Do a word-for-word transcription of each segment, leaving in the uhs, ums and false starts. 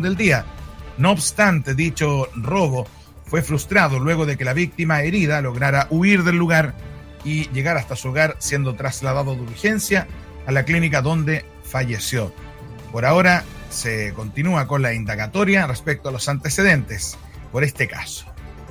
del día. No obstante, dicho robo fue frustrado luego de que la víctima herida lograra huir del lugar y llegar hasta su hogar, siendo trasladado de urgencia a la clínica donde falleció. Por ahora se continúa con la indagatoria respecto a los antecedentes por este caso.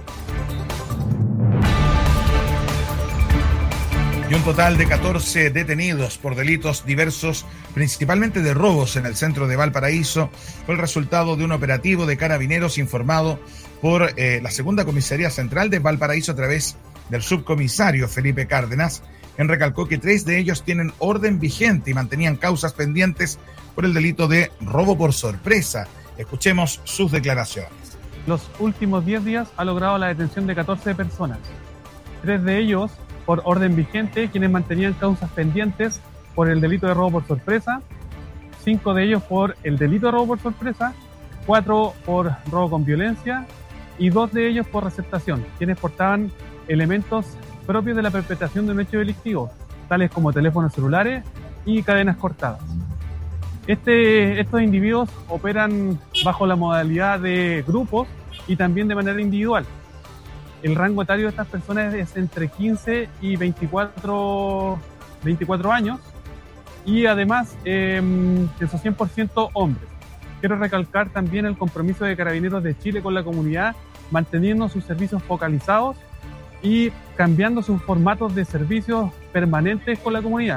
Y un total de catorce detenidos por delitos diversos, principalmente de robos en el centro de Valparaíso, fue el resultado de un operativo de carabineros informado por eh, la Segunda Comisaría Central de Valparaíso a través del subcomisario Felipe Cárdenas, quien recalcó que tres de ellos tienen orden vigente y mantenían causas pendientes por el delito de robo por sorpresa. Escuchemos sus declaraciones. Los últimos diez días ha logrado la detención de catorce personas, tres de ellos por orden vigente, quienes mantenían causas pendientes por el delito de robo por sorpresa, cinco de ellos por el delito de robo por sorpresa, cuatro por robo con violencia y dos de ellos por receptación, quienes portaban elementos propios de la perpetración de un hecho delictivo, tales como teléfonos celulares y cadenas cortadas. Este, estos individuos operan bajo la modalidad de grupos y también de manera individual. El rango etario de estas personas es entre quince y veinticuatro, veinticuatro años y además eh, que son cien por ciento hombres. Quiero recalcar también el compromiso de Carabineros de Chile con la comunidad, manteniendo sus servicios focalizados y cambiando sus formatos de servicios permanentes con la comunidad.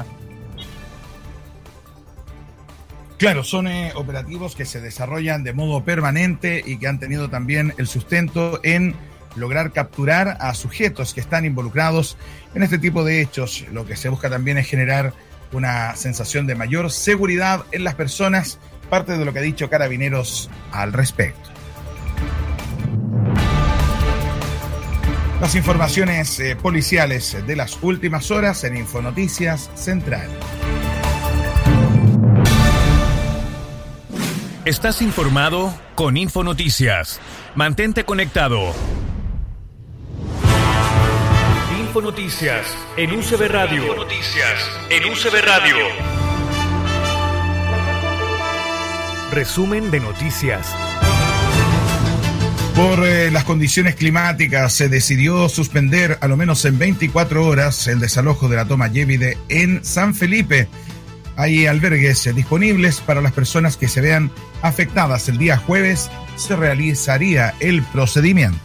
Claro, son eh, operativos que se desarrollan de modo permanente y que han tenido también el sustento en lograr capturar a sujetos que están involucrados en este tipo de hechos. Lo que se busca también es generar una sensación de mayor seguridad en las personas, parte de lo que ha dicho Carabineros al respecto. Las informaciones eh, policiales de las últimas horas en Infonoticias Central. Estás informado con Infonoticias. Mantente conectado. Infonoticias en U C B Radio. Infonoticias en U C B Radio. Resumen de noticias. Por eh, las condiciones climáticas se decidió suspender a lo menos en veinticuatro horas el desalojo de la toma Yévide en San Felipe. Hay albergues disponibles para las personas que se vean afectadas. El día jueves se realizaría el procedimiento.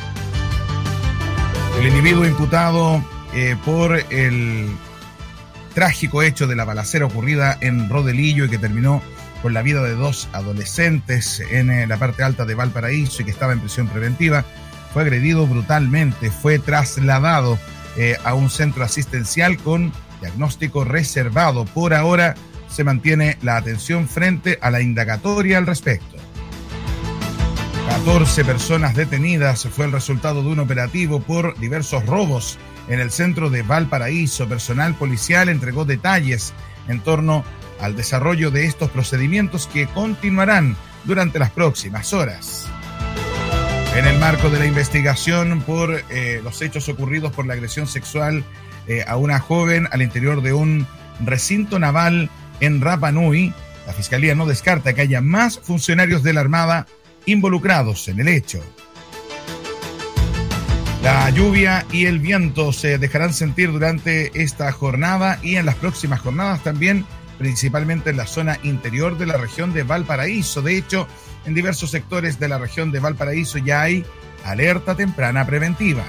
El individuo imputado eh, por el trágico hecho de la balacera ocurrida en Rodelillo y que terminó con la vida de dos adolescentes en eh, la parte alta de Valparaíso y que estaba en prisión preventiva, fue agredido brutalmente, fue trasladado eh, a un centro asistencial con diagnóstico reservado. Por ahora se mantiene la atención frente a la indagatoria al respecto. catorce personas detenidas fue el resultado de un operativo por diversos robos en el centro de Valparaíso. Personal policial entregó detalles en torno al desarrollo de estos procedimientos que continuarán durante las próximas horas. En el marco de la investigación por eh, los hechos ocurridos por la agresión sexual eh, a una joven al interior de un recinto naval en Rapa Nui, la Fiscalía no descarta que haya más funcionarios de la Armada involucrados en el hecho. La lluvia y el viento se dejarán sentir durante esta jornada y en las próximas jornadas también, principalmente en la zona interior de la región de Valparaíso. De hecho, en diversos sectores de la región de Valparaíso ya hay alerta temprana preventiva.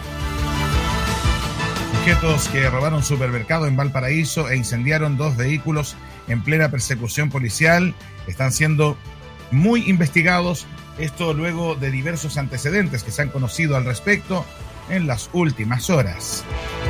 Sujetos que robaron un supermercado en Valparaíso e incendiaron dos vehículos en plena persecución policial están siendo muy investigados. Esto luego de diversos antecedentes que se han conocido al respecto en las últimas horas.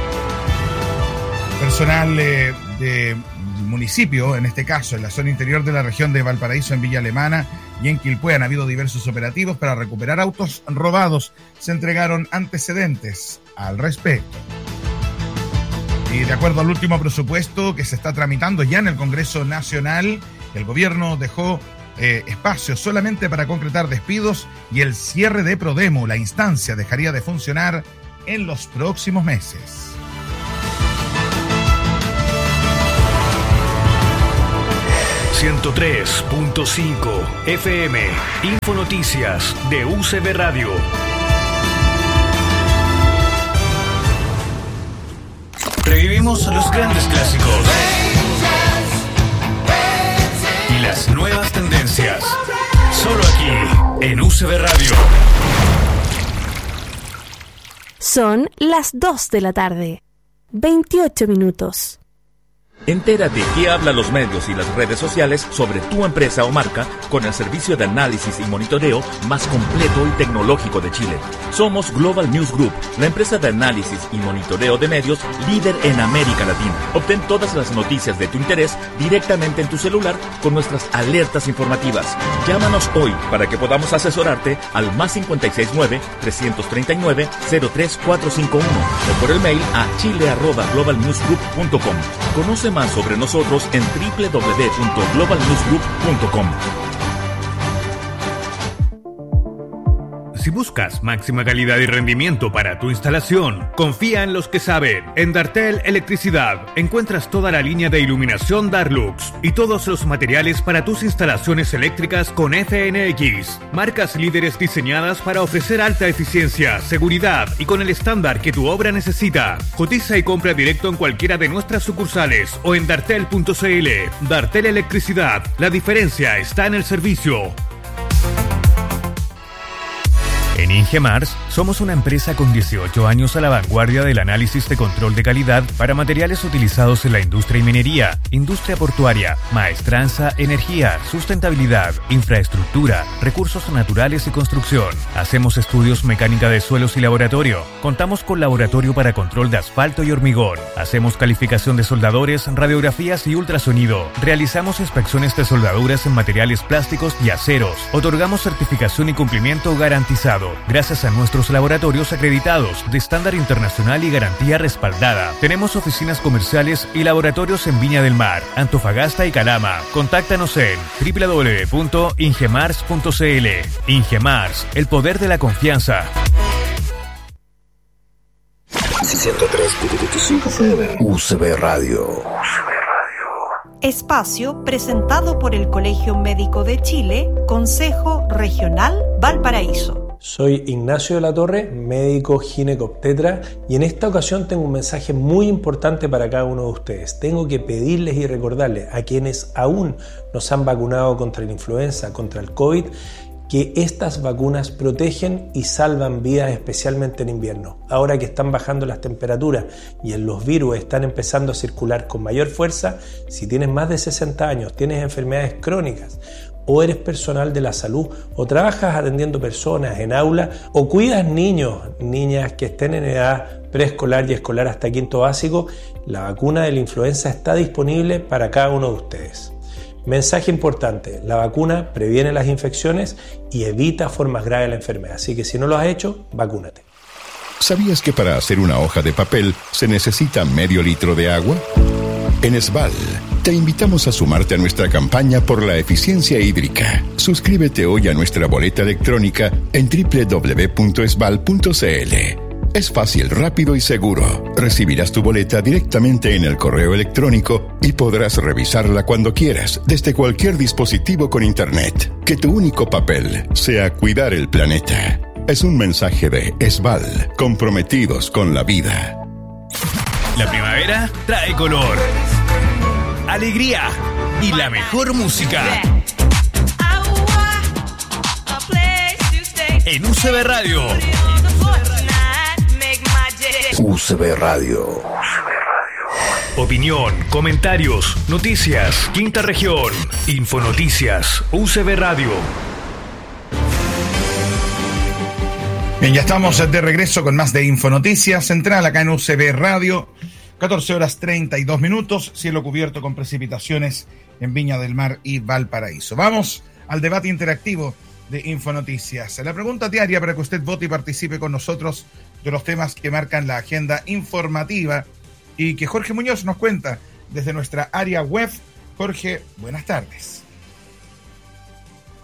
Personal eh, de municipio, en este caso en la zona interior de la región de Valparaíso, en Villa Alemana y en Quilpué, han habido diversos operativos para recuperar autos robados. Se entregaron antecedentes al respecto. Y de acuerdo al último presupuesto que se está tramitando ya en el Congreso Nacional, el gobierno dejó eh, espacio solamente para concretar despidos y el cierre de Prodemo. La instancia dejaría de funcionar en los próximos meses. ciento tres punto cinco F M. Infonoticias de U C B Radio. Revivimos los grandes clásicos y las nuevas tendencias. Solo aquí, en U C B Radio. Son las dos de la tarde. veintiocho minutos. Entérate qué hablan los medios y las redes sociales sobre tu empresa o marca con el servicio de análisis y monitoreo más completo y tecnológico de Chile. Somos Global News Group, la empresa de análisis y monitoreo de medios líder en América Latina. Obtén todas las noticias de tu interés directamente en tu celular con nuestras alertas informativas. Llámanos hoy para que podamos asesorarte al más cinco seis nueve, tres tres nueve, cero tres cuatro cinco uno o por el mail a chile arroba global news group punto com. Conoce más sobre nosotros en doble u doble u doble u punto global news group punto com. Si buscas máxima calidad y rendimiento para tu instalación, confía en los que saben. En Dartel Electricidad encuentras toda la línea de iluminación Darlux y todos los materiales para tus instalaciones eléctricas con F N X. Marcas líderes diseñadas para ofrecer alta eficiencia, seguridad y con el estándar que tu obra necesita. Cotiza y compra directo en cualquiera de nuestras sucursales o en dartel punto c l. Dartel Electricidad. La diferencia está en el servicio. En Ingemars somos una empresa con dieciocho años a la vanguardia del análisis de control de calidad para materiales utilizados en la industria y minería, industria portuaria, maestranza, energía, sustentabilidad, infraestructura, recursos naturales y construcción. Hacemos estudios mecánica de suelos y laboratorio. Contamos con laboratorio para control de asfalto y hormigón. Hacemos calificación de soldadores, radiografías y ultrasonido. Realizamos inspecciones de soldaduras en materiales plásticos y aceros. Otorgamos certificación y cumplimiento garantizado gracias a nuestros laboratorios acreditados de estándar internacional y garantía respaldada. Tenemos oficinas comerciales y laboratorios en Viña del Mar, Antofagasta y Calama. Contáctanos en doble u doble u doble u punto ingemars punto c l. Ingemars, el poder de la confianza. ciento tres punto cinco U C B Radio. Espacio presentado por el Colegio Médico de Chile, Consejo Regional Valparaíso. Soy Ignacio de la Torre, médico ginecobstetra, y en esta ocasión tengo un mensaje muy importante para cada uno de ustedes. Tengo que pedirles y recordarles a quienes aún no se han vacunado contra la influenza, contra el COVID, que estas vacunas protegen y salvan vidas, especialmente en invierno. Ahora que están bajando las temperaturas y los virus están empezando a circular con mayor fuerza, si tienes más de sesenta años, tienes enfermedades crónicas, o eres personal de la salud, o trabajas atendiendo personas en aula, o cuidas niños, niñas que estén en edad preescolar y escolar hasta quinto básico, la vacuna de la influenza está disponible para cada uno de ustedes. Mensaje importante, la vacuna previene las infecciones y evita formas graves de la enfermedad, así que si no lo has hecho, vacúnate. ¿Sabías que para hacer una hoja de papel se necesita medio litro de agua? En Esval, te invitamos a sumarte a nuestra campaña por la eficiencia hídrica. Suscríbete hoy a nuestra boleta electrónica en doble u doble u doble u punto esval punto c l. Es fácil, rápido y seguro. Recibirás tu boleta directamente en el correo electrónico y podrás revisarla cuando quieras, desde cualquier dispositivo con internet. Que tu único papel sea cuidar el planeta. Es un mensaje de Esval, comprometidos con la vida. La primavera trae color, alegría y la mejor música. En U C B Radio. U C B Radio. Opinión, comentarios, noticias, Quinta Región, Infonoticias, U C B Radio. Bien, ya estamos de regreso con más de Infonoticias Central acá en U C B Radio. catorce horas treinta y dos minutos, cielo cubierto con precipitaciones en Viña del Mar y Valparaíso. Vamos al debate interactivo de Infonoticias. La pregunta diaria para que usted vote y participe con nosotros de los temas que marcan la agenda informativa y que Jorge Muñoz nos cuenta desde nuestra área web. Jorge, buenas tardes.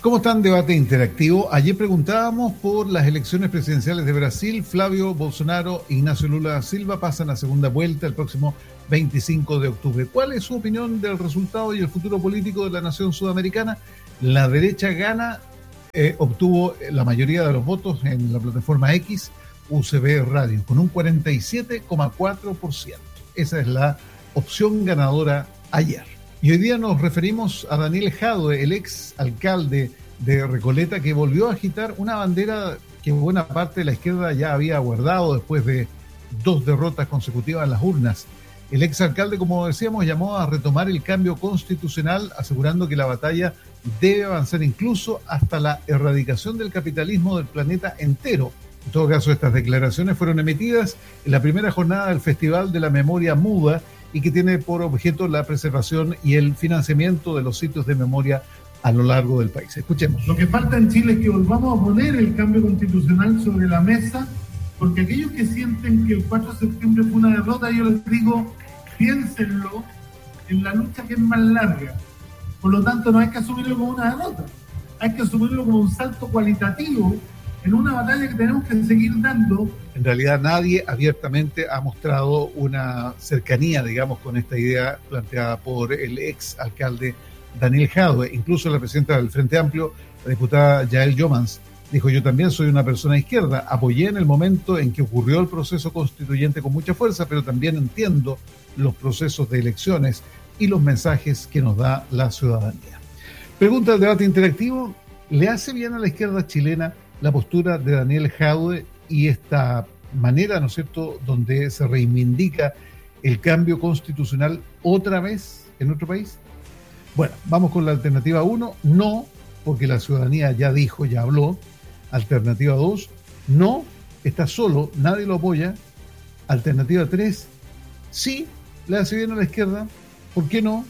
¿Cómo están? Debate interactivo. Ayer preguntábamos por las elecciones presidenciales de Brasil. Flavio Bolsonaro, Ignacio Lula da Silva pasan a segunda vuelta el próximo veinticinco de octubre. ¿Cuál es su opinión del resultado y el futuro político de la nación sudamericana? La derecha gana, eh, obtuvo la mayoría de los votos en la plataforma X, U C B Radio, con un cuarenta y siete coma cuatro por ciento. Esa es la opción ganadora ayer. Y hoy día nos referimos a Daniel Jadue, el ex alcalde de Recoleta, que volvió a agitar una bandera que buena parte de la izquierda ya había guardado después de dos derrotas consecutivas en las urnas. El ex alcalde, como decíamos, llamó a retomar el cambio constitucional, asegurando que la batalla debe avanzar incluso hasta la erradicación del capitalismo del planeta entero. En todo caso, estas declaraciones fueron emitidas en la primera jornada del Festival de la Memoria Muda, y que tiene por objeto la preservación y el financiamiento de los sitios de memoria a lo largo del país. Escuchemos. Lo que falta en Chile es que volvamos a poner el cambio constitucional sobre la mesa, porque aquellos que sienten que el cuatro de septiembre fue una derrota, yo les digo, piénsenlo en la lucha que es más larga. Por lo tanto, no hay que asumirlo como una derrota, hay que asumirlo como un salto cualitativo en una batalla que tenemos que seguir dando. En realidad nadie abiertamente ha mostrado una cercanía, digamos, con esta idea planteada por el ex alcalde Daniel Jadue. Incluso la presidenta del Frente Amplio, la diputada Yael Yomans, dijo: yo también soy una persona de izquierda, apoyé en el momento en que ocurrió el proceso constituyente con mucha fuerza, pero también entiendo los procesos de elecciones y los mensajes que nos da la ciudadanía. Pregunta del debate interactivo: ¿le hace bien a la izquierda chilena la postura de Daniel Jadue y esta manera, ¿no es cierto?, donde se reivindica el cambio constitucional otra vez en otro país? Bueno, vamos con la alternativa uno, no, porque la ciudadanía ya dijo, ya habló. Alternativa dos, no, está solo, nadie lo apoya. Alternativa tres, sí, le hace bien a la izquierda, ¿por qué no?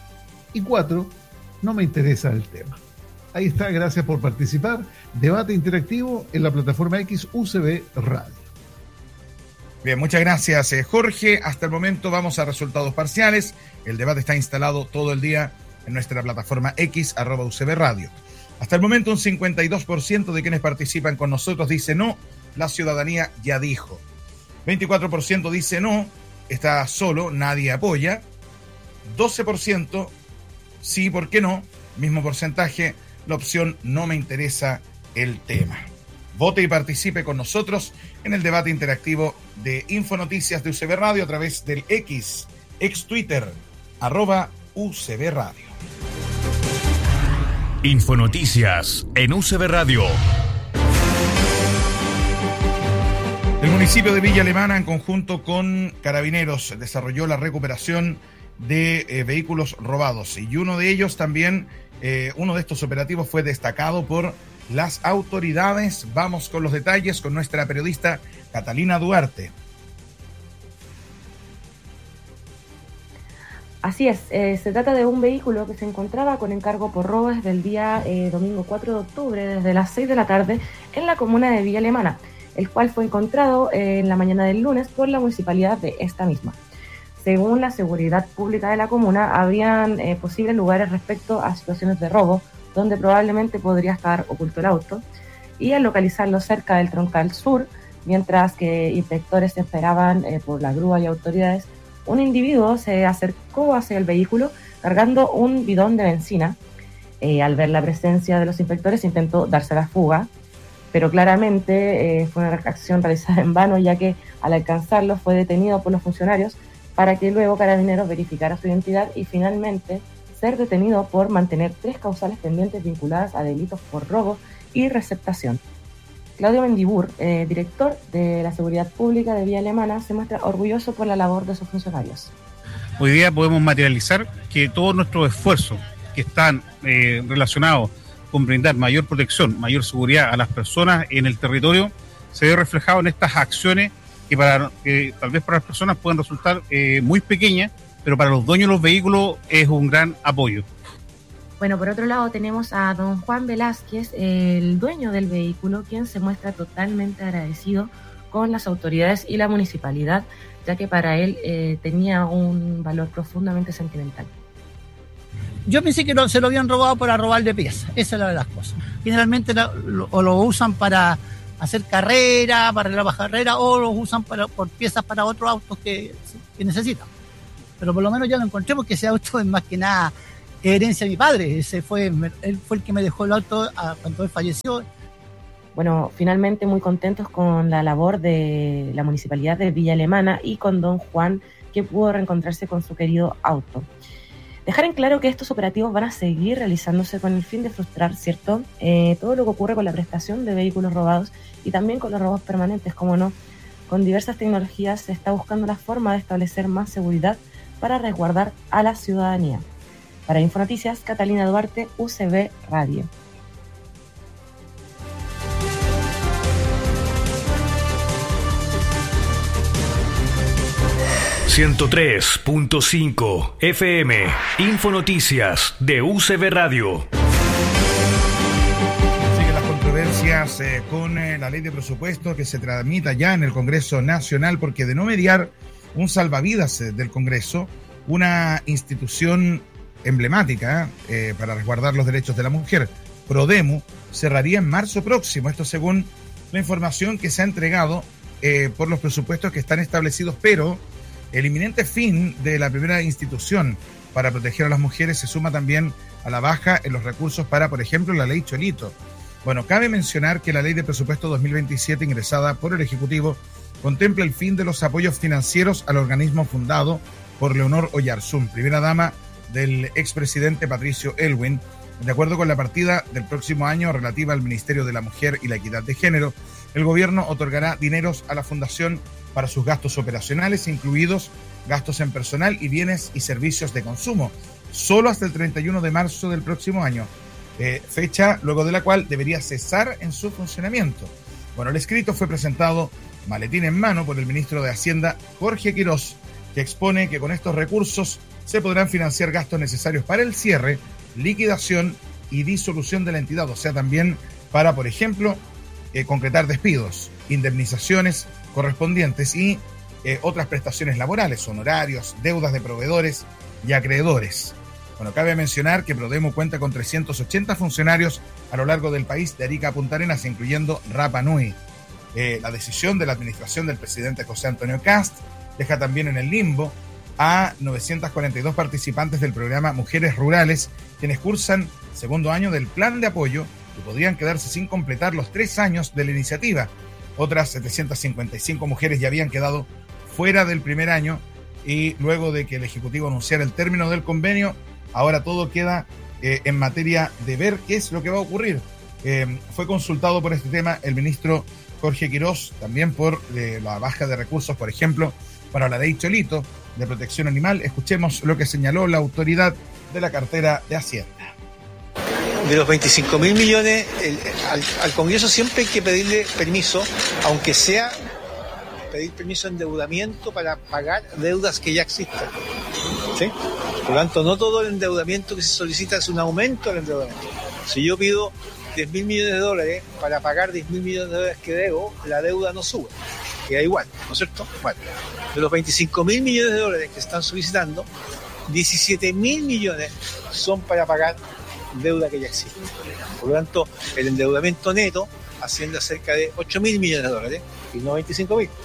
Y cuatro, no me interesa el tema. Ahí está, gracias por participar. Debate interactivo en la plataforma X U C B Radio. Bien, muchas gracias, eh, Jorge. Hasta el momento vamos a resultados parciales. El debate está instalado todo el día en nuestra plataforma X, arroba U C B Radio. Hasta el momento un cincuenta y dos por ciento de quienes participan con nosotros dice no, la ciudadanía ya dijo. veinticuatro por ciento dice no, está solo, nadie apoya. doce por ciento sí, ¿por qué no? Mismo porcentaje, la opción no me interesa el tema. Vote y participe con nosotros en el debate interactivo de Infonoticias de U C B Radio a través del X, ex Twitter, arroba U C B Radio. Infonoticias en U C B Radio. El municipio de Villa Alemana, en conjunto con Carabineros, desarrolló la recuperación de eh, vehículos robados, y uno de ellos también, eh, uno de estos operativos fue destacado por las autoridades. Vamos con los detalles con nuestra periodista Catalina Duarte. Así es, eh, se trata de un vehículo que se encontraba con encargo por robo desde el día eh, domingo cuatro de octubre, desde las seis de la tarde, en la comuna de Villa Alemana, el cual fue encontrado eh, en la mañana del lunes por la municipalidad de esta misma. Según la seguridad pública de la comuna, habrían eh, posibles lugares respecto a situaciones de robo, donde probablemente podría estar oculto el auto, y al localizarlo cerca del Troncal Sur, mientras que inspectores esperaban eh, por la grúa y autoridades, un individuo se acercó hacia el vehículo cargando un bidón de benzina. Eh, al ver la presencia de los inspectores intentó darse la fuga, pero claramente eh, fue una acción realizada en vano, ya que al alcanzarlo fue detenido por los funcionarios para que luego Carabineros verificara su identidad y finalmente ser detenido por mantener tres causales pendientes vinculadas a delitos por robo y receptación. Claudio Mendibur, eh, director de la Seguridad Pública de Villa Alemana, se muestra orgulloso por la labor de sus funcionarios. Hoy día podemos materializar que todos nuestros esfuerzos que están eh, relacionados con brindar mayor protección, mayor seguridad a las personas en el territorio, se ve reflejado en estas acciones que, para, que tal vez para las personas pueden resultar eh, muy pequeñas, pero para los dueños de los vehículos es un gran apoyo. Bueno, por otro lado tenemos a don Juan Velázquez, el dueño del vehículo, quien se muestra totalmente agradecido con las autoridades y la municipalidad, ya que para él eh, tenía un valor profundamente sentimental. Yo pensé que lo, se lo habían robado para robarle piezas. Esa es la de las cosas. Generalmente la, lo, o lo usan para hacer carrera, para arreglar la carrera, o lo usan para, por piezas para otros autos que, que necesitan. Pero por lo menos ya lo encontré, porque ese auto es más que nada herencia de mi padre. Ese fue, él fue el que me dejó el auto a, cuando él falleció. Bueno, finalmente muy contentos con la labor de la Municipalidad de Villa Alemana y con don Juan, que pudo reencontrarse con su querido auto. Dejar en claro que estos operativos van a seguir realizándose con el fin de frustrar, ¿cierto? Eh, todo lo que ocurre con la prestación de vehículos robados y también con los robos permanentes, como no. Con diversas tecnologías se está buscando la forma de establecer más seguridad para resguardar a la ciudadanía. Para Infonoticias, Catalina Duarte, U C B Radio. ciento tres punto cinco F M, Infonoticias de U C B Radio. Siguen las controversias eh, con eh, la ley de presupuesto que se tramita ya en el Congreso Nacional, porque de no mediar un salvavidas eh, del Congreso, una institución emblemática eh, para resguardar los derechos de la mujer, Prodemu, cerraría en marzo próximo. Esto según la información que se ha entregado eh, por los presupuestos que están establecidos, pero el inminente fin de la primera institución para proteger a las mujeres se suma también a la baja en los recursos para, por ejemplo, la ley Cholito. Bueno, cabe mencionar que la ley de presupuesto dos mil veintisiete ingresada por el Ejecutivo contempla el fin de los apoyos financieros al organismo fundado por Leonor Oyarzún, primera dama del expresidente Patricio Aylwin. De acuerdo con la partida del próximo año relativa al Ministerio de la Mujer y la Equidad de Género, el gobierno otorgará dineros a la fundación para sus gastos operacionales, incluidos gastos en personal y bienes y servicios de consumo, solo hasta el treinta y uno de marzo del próximo año, eh, fecha luego de la cual debería cesar en su funcionamiento. Bueno, el escrito fue presentado maletín en mano por el ministro de Hacienda, Jorge Quirós, que expone que con estos recursos se podrán financiar gastos necesarios para el cierre, liquidación y disolución de la entidad, o sea, también para, por ejemplo, eh, concretar despidos, indemnizaciones correspondientes y eh, otras prestaciones laborales, honorarios, deudas de proveedores y acreedores. Bueno, cabe mencionar que Prodemu cuenta con trescientos ochenta funcionarios a lo largo del país, de Arica a Punta Arenas, incluyendo Rapa Nui. Eh, la decisión de la administración del presidente José Antonio Kast deja también en el limbo a novecientos cuarenta y dos participantes del programa Mujeres Rurales, quienes cursan segundo año del plan de apoyo y podrían quedarse sin completar los tres años de la iniciativa. Otras setecientas cincuenta y cinco mujeres ya habían quedado fuera del primer año y luego de que el Ejecutivo anunciara el término del convenio, ahora todo queda eh, en materia de ver qué es lo que va a ocurrir. Eh, fue consultado por este tema el ministro Jorge Quirós, también por eh, la baja de recursos, por ejemplo, para la ley Cholito de protección animal. Escuchemos lo que señaló la autoridad de la cartera de Hacienda. De los veinticinco mil millones, el, al, al Congreso siempre hay que pedirle permiso, aunque sea pedir permiso de endeudamiento para pagar deudas que ya existen. ¿Sí? Por lo tanto, no todo el endeudamiento que se solicita es un aumento del endeudamiento. Si yo pido diez mil millones de dólares para pagar diez mil millones de dólares que debo, la deuda no sube, queda igual, ¿no es cierto? Bueno, de los veinticinco mil millones de dólares que están solicitando, diecisiete mil millones son para pagar deuda que ya existe. Por lo tanto, el endeudamiento neto asciende a cerca de ocho mil millones de dólares y no veinticinco mil.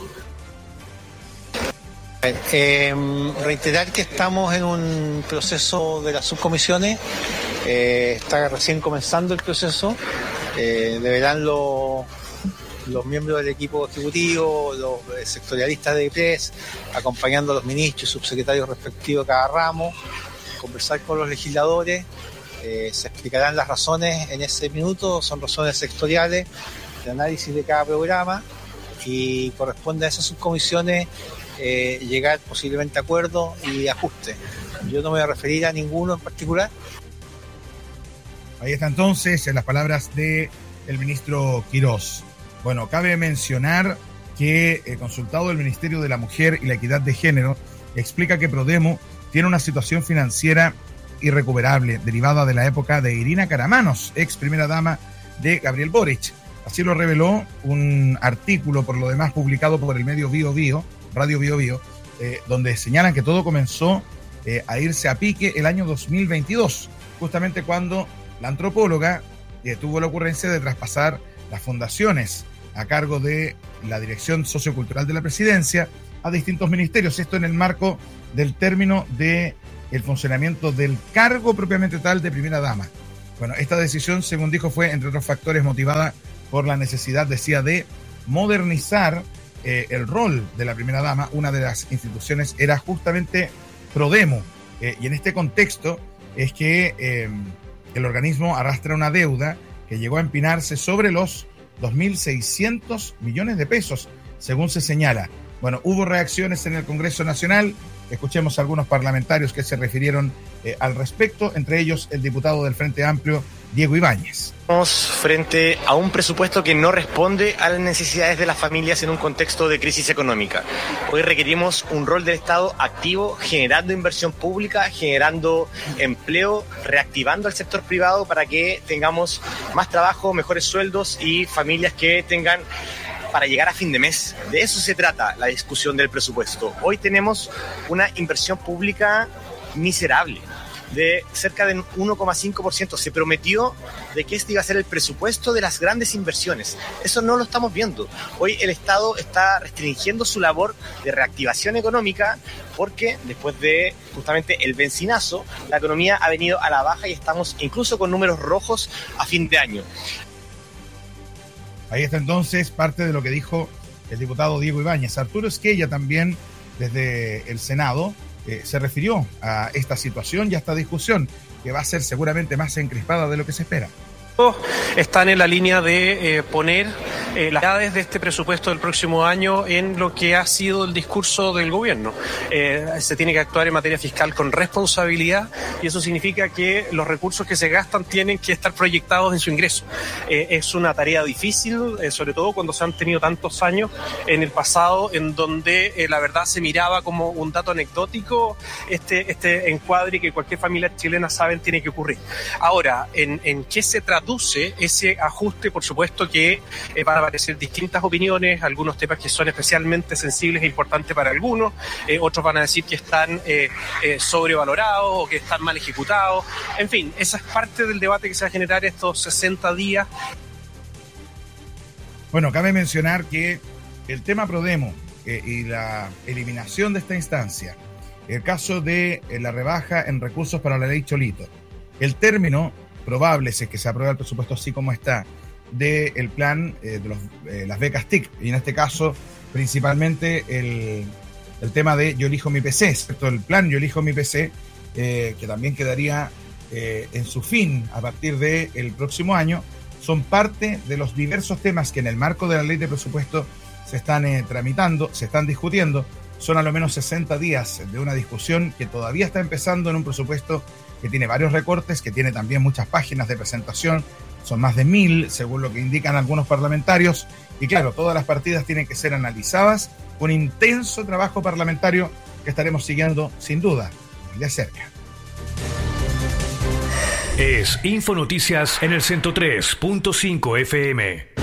Eh, reiterar que estamos en un proceso de las subcomisiones, eh, está recién comenzando el proceso, eh, deberán los, los miembros del equipo ejecutivo, los sectorialistas de I P R E S, acompañando a los ministros y subsecretarios respectivos de cada ramo, conversar con los legisladores. Eh, se explicarán las razones en ese minuto, son razones sectoriales de análisis de cada programa y corresponde a esas subcomisiones eh, llegar posiblemente a acuerdos y ajustes. Yo no me voy a referir a ninguno en particular. Ahí está entonces en las palabras de el ministro Quirós. Bueno, cabe mencionar que eh, consultado el Ministerio de la Mujer y la Equidad de Género, explica que Prodemu tiene una situación financiera irrecuperable, derivada de la época de Irina Karamanos, ex primera dama de Gabriel Boric. Así lo reveló un artículo, por lo demás, publicado por el medio Bio Bio, Radio Bio Bio, eh, donde señalan que todo comenzó eh, a irse a pique el año dos mil veintidós, justamente cuando la antropóloga eh, tuvo la ocurrencia de traspasar las fundaciones a cargo de la Dirección Sociocultural de la Presidencia a distintos ministerios, esto en el marco del término de el funcionamiento del cargo propiamente tal de primera dama. Bueno, esta decisión, según dijo, fue, entre otros factores, motivada por la necesidad, decía, de modernizar eh, el rol de la primera dama. Una de las instituciones era justamente Prodemo, eh, y en este contexto es que eh, el organismo arrastra una deuda que llegó a empinarse sobre los dos mil seiscientos millones de pesos, según se señala. Bueno, hubo reacciones en el Congreso Nacional. Escuchemos a algunos parlamentarios que se refirieron eh, al respecto, entre ellos el diputado del Frente Amplio, Diego Ibáñez. Estamos frente a un presupuesto que no responde a las necesidades de las familias en un contexto de crisis económica. Hoy requerimos un rol del Estado activo, generando inversión pública, generando empleo, reactivando al sector privado para que tengamos más trabajo, mejores sueldos y familias que tengan para llegar a fin de mes. De eso se trata la discusión del presupuesto. Hoy tenemos una inversión pública miserable de cerca del uno coma cinco por ciento. Se prometió de que este iba a ser el presupuesto de las grandes inversiones. Eso no lo estamos viendo. Hoy el Estado está restringiendo su labor de reactivación económica porque después de justamente el bencinazo, la economía ha venido a la baja y estamos incluso con números rojos a fin de año. Ahí está entonces parte de lo que dijo el diputado Diego Ibáñez. Arturo Esquella también, desde el Senado, eh, se refirió a esta situación y a esta discusión, que va a ser seguramente más encrespada de lo que se espera. Están en la línea de eh, poner eh, las edades de este presupuesto del próximo año en lo que ha sido el discurso del gobierno. Eh, se tiene que actuar en materia fiscal con responsabilidad y eso significa que los recursos que se gastan tienen que estar proyectados en su ingreso. Eh, es una tarea difícil, eh, sobre todo cuando se han tenido tantos años en el pasado en donde eh, la verdad se miraba como un dato anecdótico este, este encuadre que cualquier familia chilena sabe tiene que ocurrir. Ahora, ¿en, en qué se traduce ese ajuste? Por supuesto que eh, van a aparecer distintas opiniones, algunos temas que son especialmente sensibles e importantes para algunos, eh, otros van a decir que están eh, eh, sobrevalorados o que están mal ejecutados. En fin, esa es parte del debate que se va a generar estos sesenta días. Bueno, cabe mencionar que el tema Prodemo eh, y la eliminación de esta instancia, el caso de eh, la rebaja en recursos para la ley Cholito, el término probable, si es que se aprueba el presupuesto así como está, del plan eh, de los, eh, las becas T I C, y en este caso principalmente el, el tema de Yo Elijo Mi P C, ¿cierto? El plan Yo Elijo Mi P C, eh, que también quedaría eh, en su fin a partir del próximo año, son parte de los diversos temas que en el marco de la ley de presupuesto se están eh, tramitando, se están discutiendo. Son a lo menos sesenta días de una discusión que todavía está empezando en un presupuesto que tiene varios recortes, que tiene también muchas páginas de presentación, son más de mil, según lo que indican algunos parlamentarios, y claro, todas las partidas tienen que ser analizadas, un intenso trabajo parlamentario que estaremos siguiendo sin duda de cerca. Es Infonoticias en el ciento tres punto cinco F M.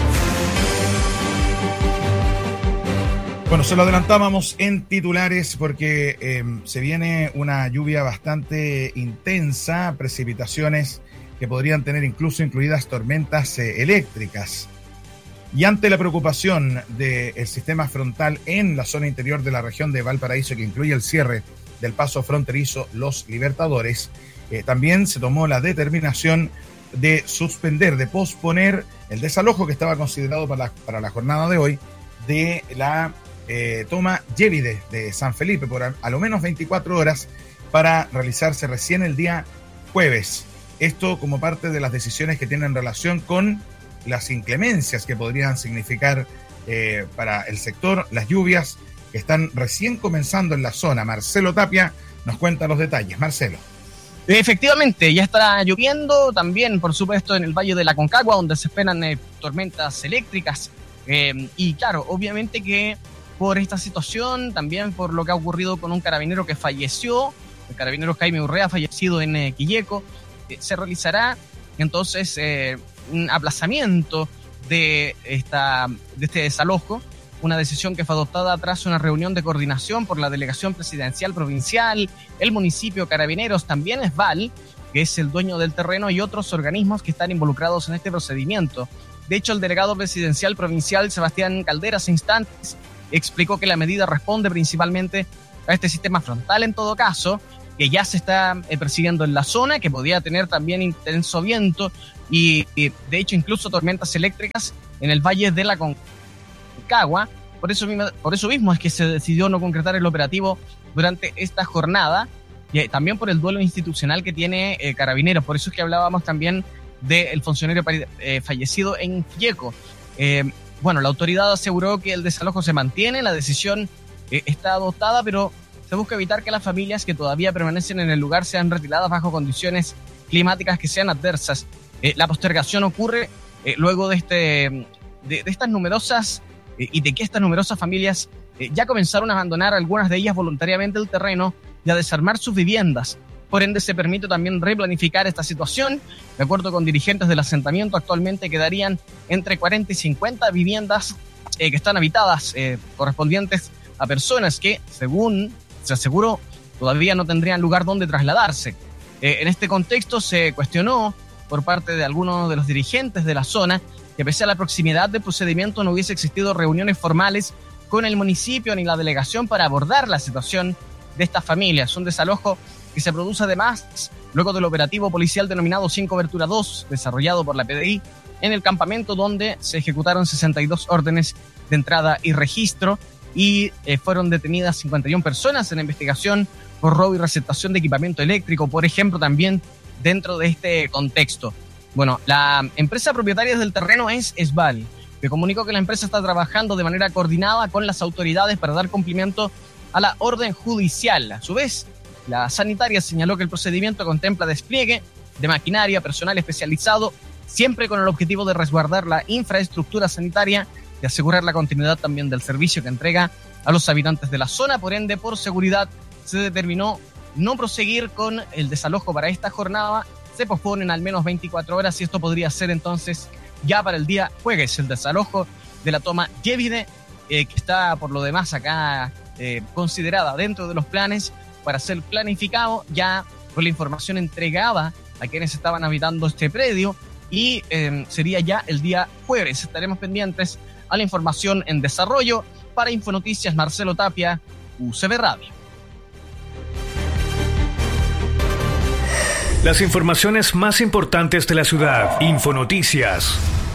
Bueno, se lo adelantábamos en titulares porque eh, se viene una lluvia bastante intensa, precipitaciones que podrían tener incluso incluidas tormentas eh, eléctricas. Y ante la preocupación del sistema frontal en la zona interior de la región de Valparaíso, que incluye el cierre del paso fronterizo Los Libertadores, eh, también se tomó la determinación de suspender, de posponer el desalojo que estaba considerado para la, para la jornada de hoy de la Eh, toma Yevide de San Felipe por a, a lo menos veinticuatro horas para realizarse recién el día jueves. Esto como parte de las decisiones que tienen relación con las inclemencias que podrían significar eh, para el sector, las lluvias que están recién comenzando en la zona. Marcelo Tapia nos cuenta los detalles. Marcelo. Efectivamente, ya está lloviendo también, por supuesto, en el Valle de la Concagua, donde se esperan eh, tormentas eléctricas. Eh, y claro, obviamente que por esta situación, también por lo que ha ocurrido con un carabinero que falleció, el carabinero Jaime Urrea, fallecido en eh, Quilleco, eh, se realizará entonces eh, un aplazamiento de, esta, de este desalojo una decisión que fue adoptada tras una reunión de coordinación por la Delegación Presidencial Provincial, el municipio, Carabineros, también ESVAL, que es el dueño del terreno, y otros organismos que están involucrados en este procedimiento. De hecho, el delegado presidencial provincial, Sebastián Caldera, hace instantes explicó que la medida responde principalmente a este sistema frontal, en todo caso, que ya se está eh, persiguiendo en la zona, que podía tener también intenso viento y, y de hecho incluso tormentas eléctricas en el valle de la Concagua. Por eso, mismo, por eso mismo es que se decidió no concretar el operativo durante esta jornada, y eh, también por el duelo institucional que tiene eh, Carabineros. Por eso es que hablábamos también del funcionario eh, fallecido en Fieco. Eh, bueno, la autoridad aseguró que el desalojo se mantiene, la decisión eh, está adoptada, pero se busca evitar que las familias que todavía permanecen en el lugar sean retiradas bajo condiciones climáticas que sean adversas. Eh, la postergación ocurre eh, luego de, este, de, de estas numerosas eh, y de que estas numerosas familias eh, ya comenzaron a abandonar, algunas de ellas voluntariamente, el terreno y a desarmar sus viviendas. Por ende, se permite también replanificar esta situación. De acuerdo con dirigentes del asentamiento, actualmente quedarían entre cuarenta y cincuenta viviendas eh, que están habitadas, eh, correspondientes a personas que, según se aseguró, todavía no tendrían lugar donde trasladarse. Eh, en este contexto se cuestionó por parte de algunos de los dirigentes de la zona que, pese a la proximidad del procedimiento, no hubiese existido reuniones formales con el municipio ni la delegación para abordar la situación de estas familias. Un desalojo que se produce además luego del operativo policial denominado Sin Cobertura dos, desarrollado por la P D I en el campamento, donde se ejecutaron sesenta y dos órdenes de entrada y registro, y eh, fueron detenidas cincuenta y una personas en la investigación por robo y receptación de equipamiento eléctrico, por ejemplo, también dentro de este contexto. Bueno, la empresa propietaria del terreno es ESVAL, que comunicó que la empresa está trabajando de manera coordinada con las autoridades para dar cumplimiento a la orden judicial. A su vez, la sanitaria señaló que el procedimiento contempla despliegue de maquinaria, personal especializado, siempre con el objetivo de resguardar la infraestructura sanitaria, de asegurar la continuidad también del servicio que entrega a los habitantes de la zona. Por ende, por seguridad, se determinó no proseguir con el desalojo para esta jornada. Se posponen al menos veinticuatro horas y esto podría ser entonces ya para el día jueves el desalojo de la toma Yevide, eh, que está por lo demás acá eh, considerada dentro de los planes para ser planificado, ya con la información entregada a quienes estaban habitando este predio, y eh, sería ya el día jueves. Estaremos pendientes a la información en desarrollo. Para Infonoticias, Marcelo Tapia, U C B Radio. Las informaciones más importantes de la ciudad. Infonoticias.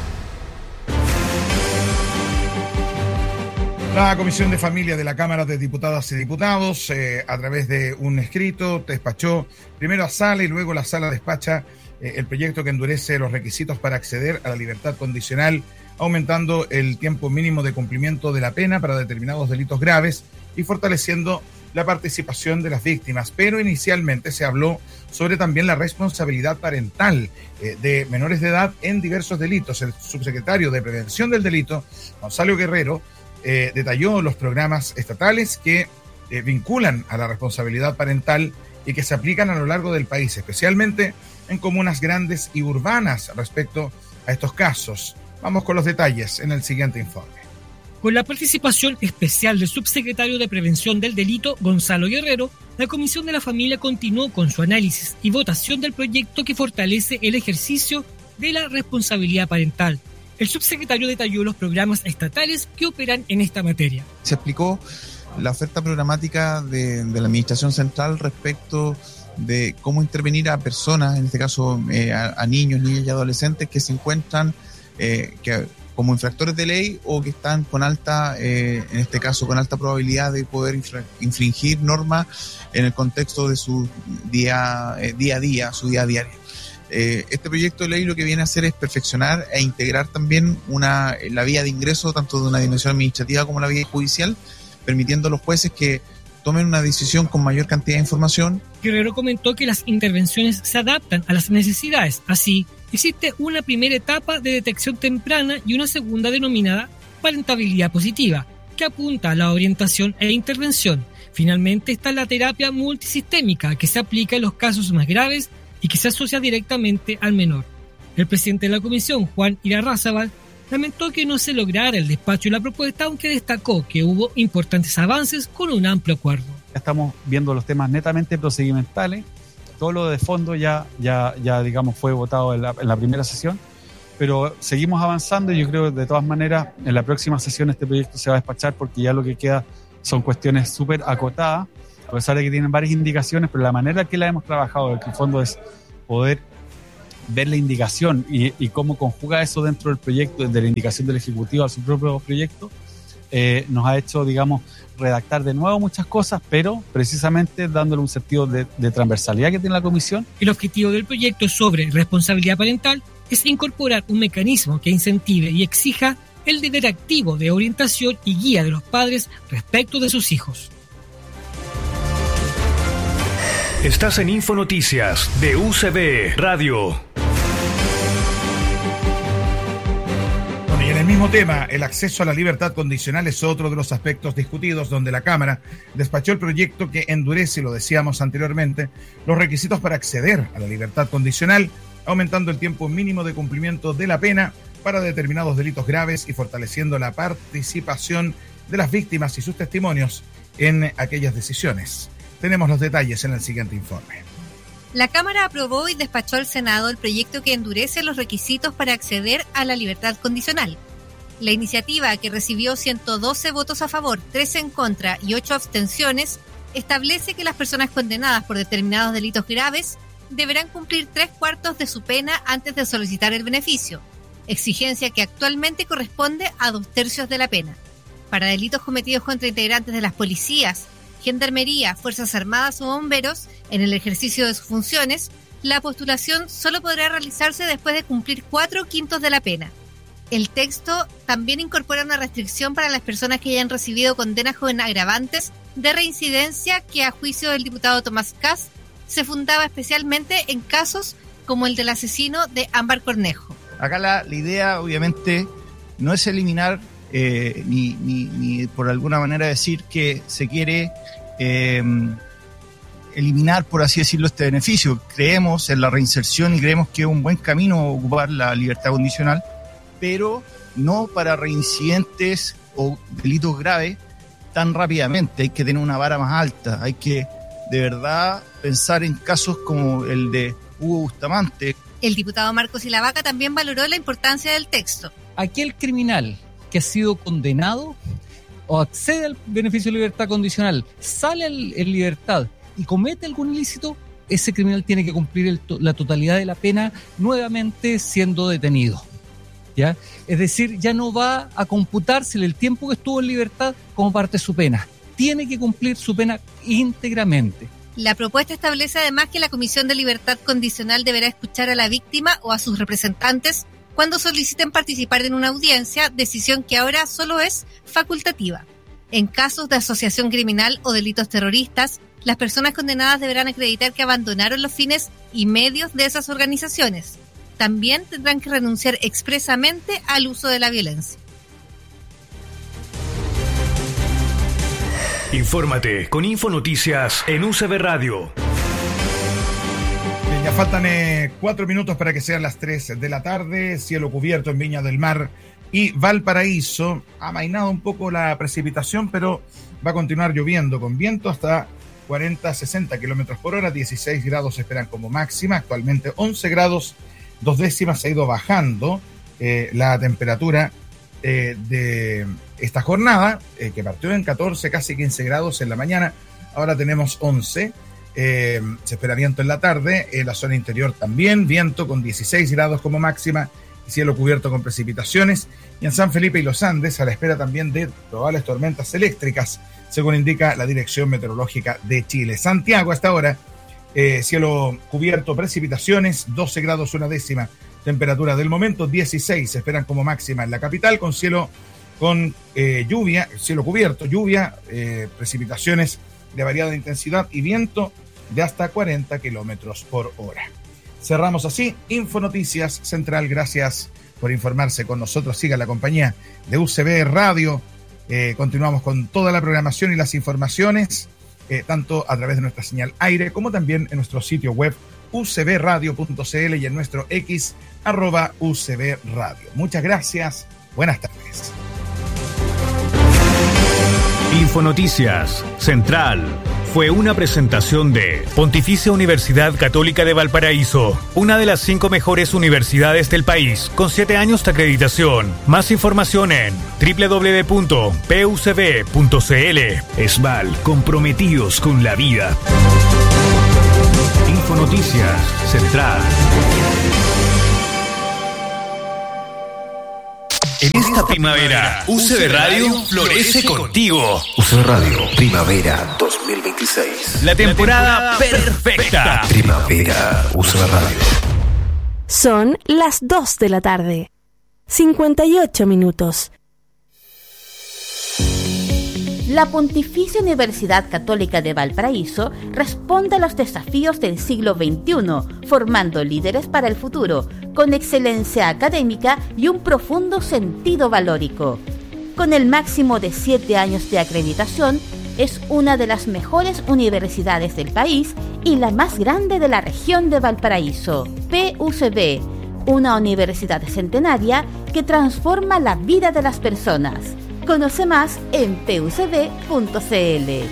La Comisión de Familia de la Cámara de Diputadas y Diputados, eh, a través de un escrito, despachó primero a Sala y luego la Sala despacha eh, el proyecto que endurece los requisitos para acceder a la libertad condicional, aumentando el tiempo mínimo de cumplimiento de la pena para determinados delitos graves y fortaleciendo la participación de las víctimas. Pero inicialmente se habló sobre también la responsabilidad parental eh, de menores de edad en diversos delitos. El subsecretario de Prevención del Delito, Gonzalo Guerrero, Eh, detalló los programas estatales que eh, vinculan a la responsabilidad parental y que se aplican a lo largo del país, especialmente en comunas grandes y urbanas respecto a estos casos. Vamos con los detalles en el siguiente informe. Con la participación especial del subsecretario de Prevención del Delito, Gonzalo Guerrero, la Comisión de la Familia continuó con su análisis y votación del proyecto que fortalece el ejercicio de la responsabilidad parental. El subsecretario detalló los programas estatales que operan en esta materia. Se explicó la oferta programática de, de la Administración Central respecto de cómo intervenir a personas, en este caso eh, a, a niños, niñas y adolescentes que se encuentran eh, que, como infractores de ley o que están con alta, eh, en este caso con alta probabilidad de poder infra, infringir normas en el contexto de su día, eh, día a día, su día a diario. Este proyecto de ley lo que viene a hacer es perfeccionar e integrar también una, la vía de ingreso tanto de una dimensión administrativa como la vía judicial, permitiendo a los jueces que tomen una decisión con mayor cantidad de información. Guerrero comentó que las intervenciones se adaptan a las necesidades. Así, existe una primera etapa de detección temprana y una segunda denominada parentabilidad positiva, que apunta a la orientación e intervención. Finalmente está la terapia multisistémica, que se aplica en los casos más graves y que se asocia directamente al menor. El presidente de la comisión, Juan Irarrázaval, lamentó que no se lograra el despacho de la propuesta, aunque destacó que hubo importantes avances con un amplio acuerdo. Estamos viendo los temas netamente procedimentales. Todo lo de fondo ya, ya, ya digamos, fue votado en la, en la primera sesión, pero seguimos avanzando y yo creo que de todas maneras en la próxima sesión este proyecto se va a despachar porque ya lo que queda son cuestiones súper acotadas, a pesar de que tienen varias indicaciones, pero la manera que la hemos trabajado en el fondo es poder ver la indicación y, y cómo conjuga eso dentro del proyecto, de la indicación del Ejecutivo a su propio proyecto, eh, nos ha hecho, digamos, redactar de nuevo muchas cosas, pero precisamente dándole un sentido de, de transversalidad que tiene la Comisión. El objetivo del proyecto sobre responsabilidad parental es incorporar un mecanismo que incentive y exija el deber activo de orientación y guía de los padres respecto de sus hijos. Estás en Infonoticias de U C B Radio. Bueno, y en el mismo tema, el acceso a la libertad condicional es otro de los aspectos discutidos, donde la Cámara despachó el proyecto que endurece, lo decíamos anteriormente, los requisitos para acceder a la libertad condicional, aumentando el tiempo mínimo de cumplimiento de la pena para determinados delitos graves y fortaleciendo la participación de las víctimas y sus testimonios en aquellas decisiones. Tenemos los detalles en el siguiente informe. La Cámara aprobó y despachó al Senado el proyecto que endurece los requisitos para acceder a la libertad condicional. La iniciativa, que recibió ciento doce votos a favor, tres en contra y ocho abstenciones, establece que las personas condenadas por determinados delitos graves deberán cumplir tres cuartos de su pena antes de solicitar el beneficio, exigencia que actualmente corresponde a dos tercios de la pena. Para delitos cometidos contra integrantes de las policías, Gendarmería, Fuerzas Armadas o Bomberos, en el ejercicio de sus funciones, la postulación solo podrá realizarse después de cumplir cuatro quintos de la pena. El texto también incorpora una restricción para las personas que hayan recibido condenas con agravantes de reincidencia que, a juicio del diputado Tomás Kass, se fundaba especialmente en casos como el del asesino de Ámbar Cornejo. Acá la, la idea, obviamente, no es eliminar eh, ni, ni, ni por alguna manera decir que se quiere eh, eliminar, por así decirlo, este beneficio. Creemos en la reinserción y creemos que es un buen camino ocupar la libertad condicional, pero no para reincidentes o delitos graves tan rápidamente. Hay que tener una vara más alta, hay que de verdad pensar en casos como el de Hugo Bustamante. El diputado Marcos Ilavaca también valoró la importancia del texto. Aquel criminal que ha sido condenado o accede al beneficio de libertad condicional, sale en libertad y comete algún ilícito, ese criminal tiene que cumplir el, la totalidad de la pena nuevamente siendo detenido. ¿Ya? Es decir, ya no va a computársele el tiempo que estuvo en libertad como parte de su pena. Tiene que cumplir su pena íntegramente. La propuesta establece además que la Comisión de Libertad Condicional deberá escuchar a la víctima o a sus representantes cuando soliciten participar en una audiencia, decisión que ahora solo es facultativa. En casos de asociación criminal o delitos terroristas, las personas condenadas deberán acreditar que abandonaron los fines y medios de esas organizaciones. También tendrán que renunciar expresamente al uso de la violencia. Infórmate con Infonoticias en U C B Radio. Bien, ya faltan eh, cuatro minutos para que sean las tres de la tarde. Cielo cubierto en Viña del Mar y Valparaíso. Ha amainado un poco la precipitación, pero va a continuar lloviendo con viento hasta cuarenta a sesenta kilómetros por hora. dieciséis grados se esperan como máxima. Actualmente once grados, dos décimas. Ha ido bajando eh, la temperatura eh, de esta jornada, eh, que partió en catorce, casi quince grados en la mañana. Ahora tenemos once. Eh, se espera viento en la tarde. En la zona interior también viento con dieciséis grados como máxima. Cielo cubierto con precipitaciones. Y en San Felipe y los Andes a la espera también de probables tormentas eléctricas, según indica la Dirección Meteorológica de Chile. Santiago hasta ahora, eh, cielo cubierto, precipitaciones, doce grados una décima. Temperatura del momento, dieciséis se esperan como máxima en la capital, con cielo con eh, lluvia, cielo cubierto, lluvia, eh, precipitaciones de variada intensidad y viento de hasta cuarenta kilómetros por hora. Cerramos así Infonoticias Central. Gracias por informarse con nosotros. Siga la compañía de U C B Radio. Eh, continuamos con toda la programación y las informaciones, eh, tanto a través de nuestra señal aire como también en nuestro sitio web u c b radio punto c l y en nuestro X arroba U C B Radio. Muchas gracias Buenas tardes. Infonoticias Central fue una presentación de Pontificia Universidad Católica de Valparaíso, una de las cinco mejores universidades del país, con siete años de acreditación. Más información en doble u doble u doble u punto p u c b punto c l. Esval, comprometidos con la vida. Infonoticias Central. En esta primavera, U C B Radio florece contigo. U C B Radio, Primavera dos mil veintiséis. La temporada perfecta. Primavera, U C B Radio. Son las dos de la tarde. cincuenta y ocho minutos. La Pontificia Universidad Católica de Valparaíso responde a los desafíos del siglo veintiuno, formando líderes para el futuro, con excelencia académica y un profundo sentido valórico. Con el máximo de siete años de acreditación, es una de las mejores universidades del país y la más grande de la región de Valparaíso. P U C B, una universidad centenaria que transforma la vida de las personas. Conoce más en p u c b punto c l.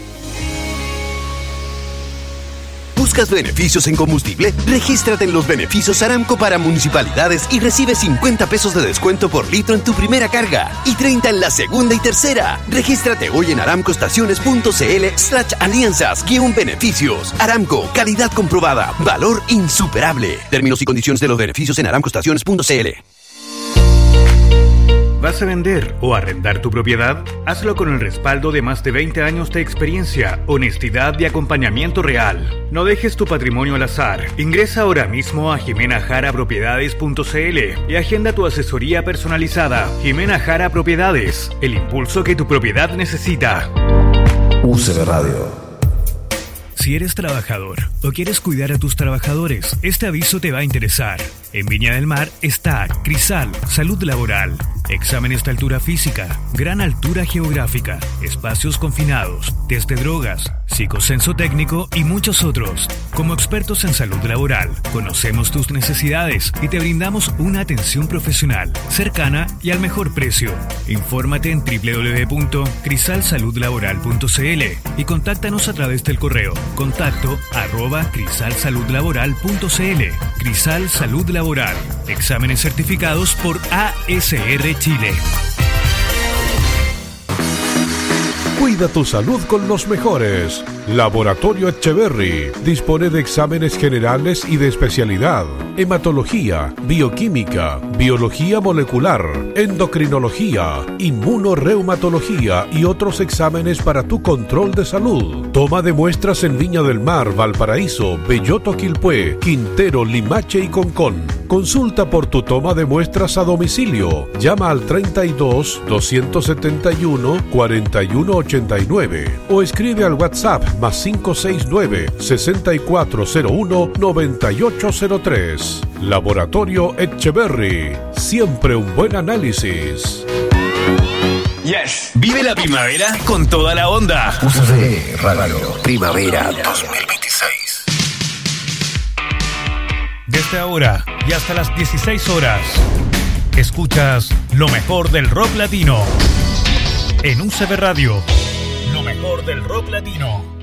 ¿Buscas beneficios en combustible? Regístrate en los beneficios Aramco para municipalidades y recibe cincuenta pesos de descuento por litro en tu primera carga y treinta en la segunda y tercera. Regístrate hoy en aramcoestaciones punto c l slash alianzas guión beneficios. Aramco, calidad comprobada, valor insuperable. Términos y condiciones de los beneficios en aramcoestaciones punto c l. ¿Vas a vender o arrendar tu propiedad? Hazlo con el respaldo de más de veinte años de experiencia, honestidad y acompañamiento real. No dejes tu patrimonio al azar. Ingresa ahora mismo a jimena jara propiedades punto c l y agenda tu asesoría personalizada. Jimena Jara Propiedades, el impulso que tu propiedad necesita. U C B Radio. Si eres trabajador o quieres cuidar a tus trabajadores, este aviso te va a interesar. En Viña del Mar está Crisal Salud Laboral. Exámenes de altura física, gran altura geográfica, espacios confinados, test de drogas, psicocenso técnico y muchos otros. Como expertos en salud laboral, conocemos tus necesidades y te brindamos una atención profesional, cercana y al mejor precio. Infórmate en doble u doble u doble u punto crisal salud laboral punto c l y contáctanos a través del correo contacto arroba crisal salud laboral punto c l. Crisal Salud Laboral. Exámenes certificados por A S R Chile. Cuida tu salud con los mejores. Laboratorio Etcheverry dispone de exámenes generales y de especialidad: hematología, bioquímica, biología molecular, endocrinología, inmunorreumatología y otros exámenes para tu control de salud. Toma de muestras en Viña del Mar, Valparaíso, Belloto, Quilpué, Quintero, Limache y Concón. Consulta por tu toma de muestras a domicilio. Llama al treinta y dos, doscientos setenta y uno, cuarenta y uno ochenta y nueve o escribe al WhatsApp más cinco seis nueve, sesenta y cuatro cero uno, noventa y ocho cero tres. Laboratorio Etcheverry. Siempre un buen análisis. Yes. Vive la primavera con toda la onda. U C B Radio, Primavera dos mil veintiséis. Desde ahora y hasta las dieciséis horas, escuchas lo mejor del rock latino. En U C B Radio, lo mejor del rock latino.